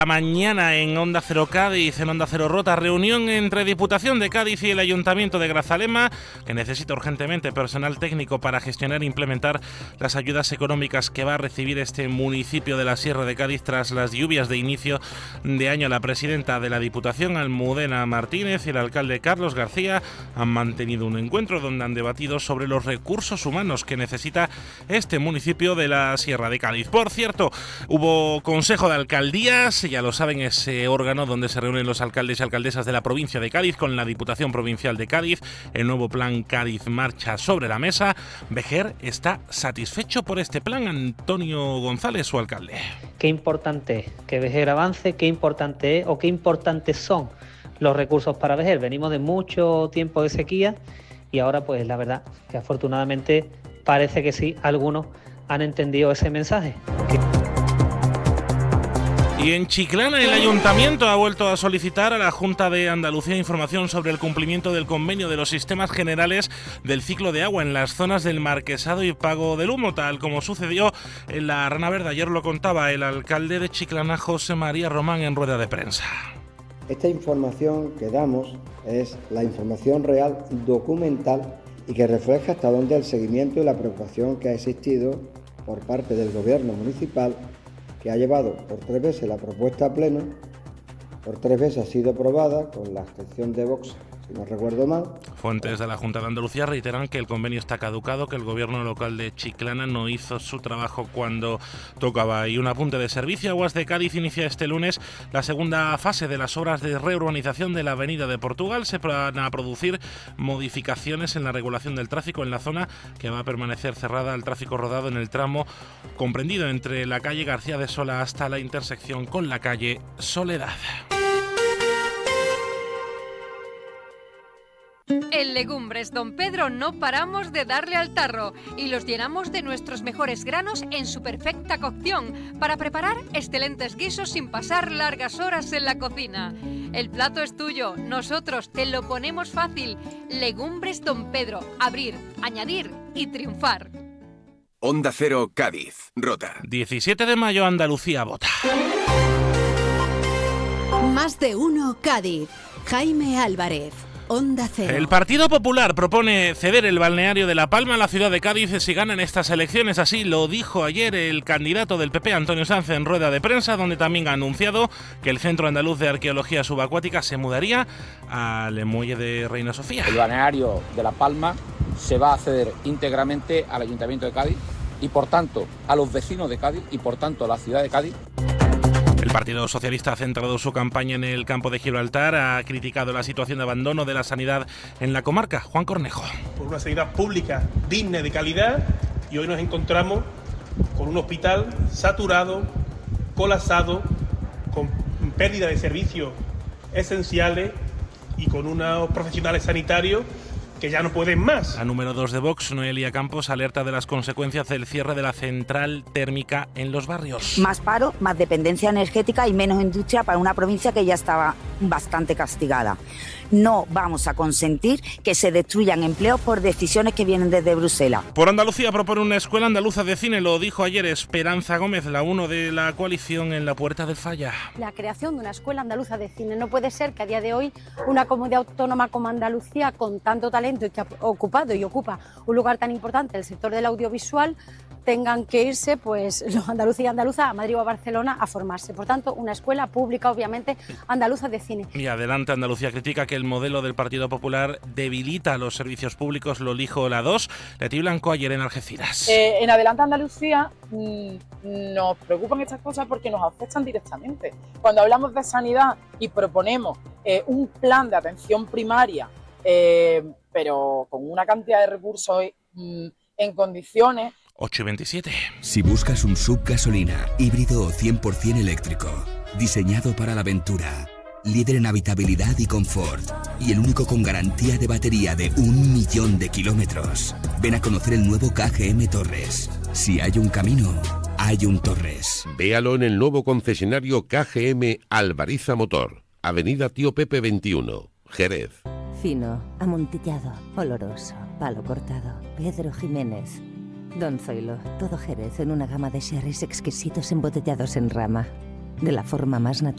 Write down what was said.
Mañana en Onda Cero Cádiz, en Onda Cero Rota, reunión entre Diputación de Cádiz y el Ayuntamiento de Grazalema, que necesita urgentemente personal técnico para gestionar e implementar las ayudas económicas que va a recibir este municipio de la Sierra de Cádiz tras las lluvias de inicio de año. La presidenta de la Diputación, Almudena Martínez, y el alcalde Carlos García han mantenido un encuentro donde han debatido sobre los recursos humanos que necesita este municipio de la Sierra de Cádiz. Por cierto, hubo Consejo de Alcaldías, ya lo saben, ese órgano donde se reúnen los alcaldes y alcaldesas de la provincia de Cádiz con la Diputación Provincial de Cádiz. El nuevo plan Cádiz marcha sobre la mesa. Vejer está satisfecho por este plan. Antonio González, su alcalde. Qué importante es que Vejer avance, qué importante es o qué importantes son los recursos para Vejer. Venimos de mucho tiempo de sequía y ahora pues la verdad que afortunadamente parece que sí, algunos han entendido ese mensaje. Y en Chiclana, el Ayuntamiento ha vuelto a solicitar a la Junta de Andalucía información sobre el cumplimiento del convenio de los sistemas generales del ciclo de agua en las zonas del Marquesado y Pago del Humo, tal como sucedió en la Rana Verde. Ayer lo contaba el alcalde de Chiclana, José María Román, en rueda de prensa. Esta información que damos es la información real, documental, y que refleja hasta dónde el seguimiento y la preocupación que ha existido por parte del Gobierno municipal, que ha llevado por 3 veces la propuesta a pleno, por 3 veces ha sido aprobada, con la abstención de Vox, si no recuerdo mal. Fuentes de la Junta de Andalucía reiteran que el convenio está caducado, que el gobierno local de Chiclana no hizo su trabajo cuando tocaba. Y un apunte de servicio: Aguas de Cádiz inicia este lunes la segunda fase de las obras de reurbanización de la Avenida de Portugal. Se van a producir modificaciones en la regulación del tráfico en la zona, que va a permanecer cerrada al tráfico rodado en el tramo comprendido entre la calle García de Sola hasta la intersección con la calle Soledad. En Legumbres Don Pedro no paramos de darle al tarro y los llenamos de nuestros mejores granos en su perfecta cocción para preparar excelentes guisos sin pasar largas horas en la cocina. El plato es tuyo, nosotros te lo ponemos fácil. Legumbres Don Pedro, abrir, añadir y triunfar. Onda Cero Cádiz, Rota. 17 de mayo, Andalucía vota. Más de uno Cádiz. Jaime Álvarez. Onda Cero. El Partido Popular propone ceder el balneario de La Palma a la ciudad de Cádiz si ganan estas elecciones. Así lo dijo ayer el candidato del PP, Antonio Sanz, en rueda de prensa, donde también ha anunciado que el Centro Andaluz de Arqueología Subacuática se mudaría al muelle de Reina Sofía. El balneario de La Palma se va a ceder íntegramente al Ayuntamiento de Cádiz y, por tanto, a los vecinos de Cádiz y, por tanto, a la ciudad de Cádiz. El Partido Socialista ha centrado su campaña en el campo de Gibraltar, ha criticado la situación de abandono de la sanidad en la comarca. Juan Cornejo. Por una sanidad pública digna y de calidad, y hoy nos encontramos con un hospital saturado, colapsado, con pérdida de servicios esenciales y con unos profesionales sanitarios que ya no pueden más. La número 2 de Vox, Noelia Campos, alerta de las consecuencias del cierre de la central térmica en los barrios. Más paro, más dependencia energética y menos industria para una provincia que ya estaba bastante castigada. No vamos a consentir que se destruyan empleos por decisiones que vienen desde Bruselas. Por Andalucía propone una escuela andaluza de cine, lo dijo ayer Esperanza Gómez, la 1 de la coalición, en la Puerta del Falla. La creación de una escuela andaluza de cine. No puede ser que a día de hoy una comunidad autónoma como Andalucía, con tanto talento y que ha ocupado y ocupa un lugar tan importante en el sector del audiovisual, tengan que irse pues los andaluces y andaluzas a Madrid o a Barcelona a formarse. Por tanto, una escuela pública, obviamente, andaluza de cine. Y adelante, Andalucía critica que el modelo del Partido Popular debilita los servicios públicos, lo dijo la 2, Leti Blanco, ayer en Algeciras. En Adelante Andalucía nos preocupan estas cosas porque nos afectan directamente. Cuando hablamos de sanidad y proponemos un plan de atención primaria, pero con una cantidad de recursos en condiciones. 8:27. Si buscas un SUV gasolina, híbrido o 100% eléctrico, diseñado para la aventura, líder en habitabilidad y confort, y el único con garantía de batería de 1 millón de kilómetros, ven a conocer el nuevo KGM Torres. Si hay un camino, hay un Torres. Véalo en el nuevo concesionario KGM Alvariza Motor, Avenida Tío Pepe 21, Jerez. Fino, amontillado, oloroso, palo cortado. Pedro Jiménez. Don Zoilo, todo Jerez en una gama de sherries exquisitos embotellados en rama. De la forma más natural.